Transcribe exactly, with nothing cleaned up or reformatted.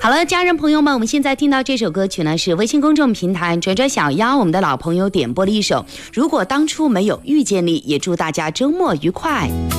好了，家人朋友们，我们现在听到这首歌曲呢，是微信公众平台转转小妖我们的老朋友点播了一首《如果当初没有遇见你》，也祝大家周末愉快。